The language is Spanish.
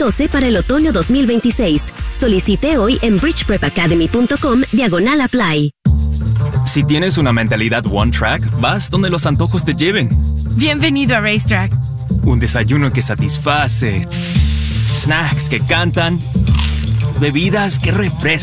2012 para el otoño 2026. Solicite hoy en bridgeprepacademy.com/apply. Si tienes una mentalidad One Track, vas donde los antojos te lleven. Bienvenido a Racetrack. Un desayuno que satisface, snacks que cantan, bebidas que refrescan.